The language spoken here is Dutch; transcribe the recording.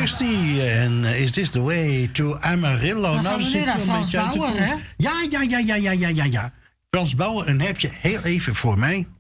Kirsty. En Is This The Way To Amarillo? Dan Nou, gaan we weer naar Frans Bauer, hè? Ja. Frans Bauer, en heb je heel even voor mij.